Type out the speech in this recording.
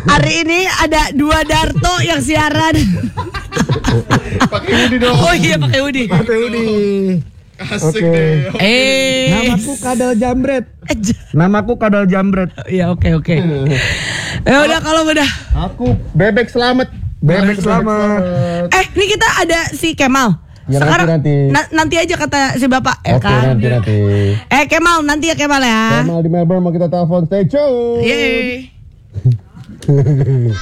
Hari ini ada 2 Darto yang siaran. Pakai hoodie dong. Oh iya pakai hoodie. Pakai hoodie. Asik deh. Namaku Kadal Jambret. Namaku Kadal Jambret. Ya oke. Ya udah kalau udah. Aku Bebek Selamat. Bebek selamat. Ini kita ada si Kemal. Ya, Sekarang nanti. nanti aja kata si bapak. Oke, nanti. Kemal nanti ya Kemal ya. Kemal di Melbourne mau kita telepon. Stay tune. Yeay.